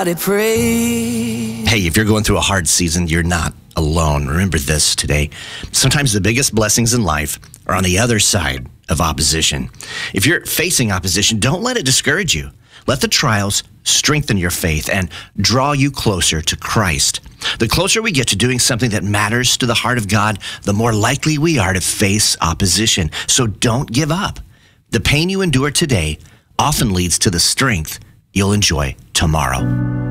Hey, if you're going through a hard season, you're not alone. Remember this today. Sometimes the biggest blessings in life are on the other side of opposition. If you're facing opposition, don't let it discourage you. Let the trials strengthen your faith and draw you closer to Christ. The closer we get to doing something that matters to the heart of God, the more likely we are to face opposition. So don't give up. The pain you endure today often leads to the strength you'll enjoy tomorrow.